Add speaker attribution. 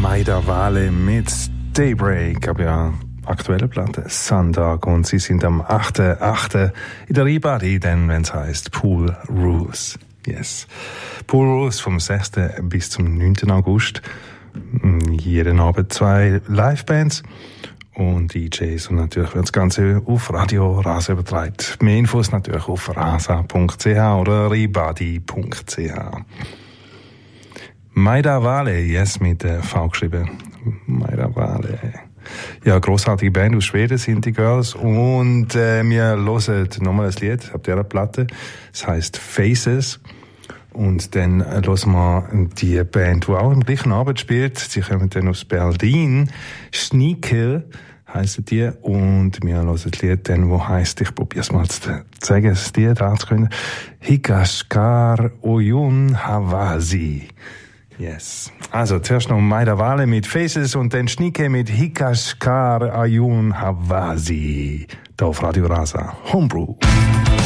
Speaker 1: Maida Vale mit Daybreak, aber ja, aktuelle Platte Sundark, und sie sind am 8.8. in der Ribadi, denn wenn es heißt Pool Rules. Yes. Pool Rules vom 6. bis zum 9. August. Jeden Abend 2 Livebands und DJs, und natürlich wird das Ganze auf Radio Rasa übertragen. Mehr Infos natürlich auf rasa.ch oder ribadi.ch. Maida Vale, yes, mit V geschrieben. Maida Vale. Ja, grossartige Band aus Schweden sind die Girls, und wir hören nochmal ein Lied auf dieser Platte. Es heisst Faces. Und dann hören wir die Band, die auch im gleichen Abend spielt. Sie kommen dann aus Berlin. Schneekill heissen die. Und wir hören das Lied dann, wo heisst, ich probier's mal zu sagen, es die da zu können. Hikashkar Oyun Havasi. Yes. Also, zuerst noch Maida Vale mit Faces und dann Schneekill mit Hikashkar Oyun Havasi. Da auf Radio Rasa. Homebrew.